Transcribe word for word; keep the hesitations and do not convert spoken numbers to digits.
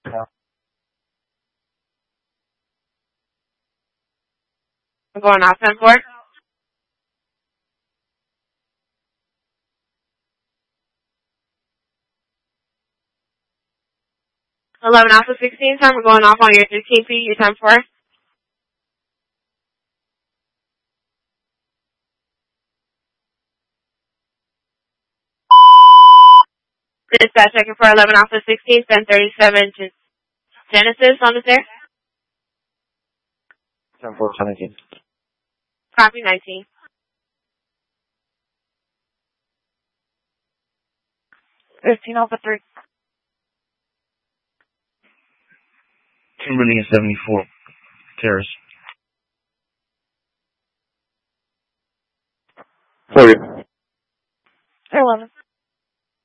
Yeah. I'm going off ten four. eleven Alpha sixteen, time we're going off on your thirteen feet, your time four. Dispatch checking for eleven Alpha sixteen, ten thirty-seven Genesis on the stair. ten four seventeen. Copy nineteen. fifteen Alpha three. Kimberly and seventy-four. Terrace. Sorry. eleven.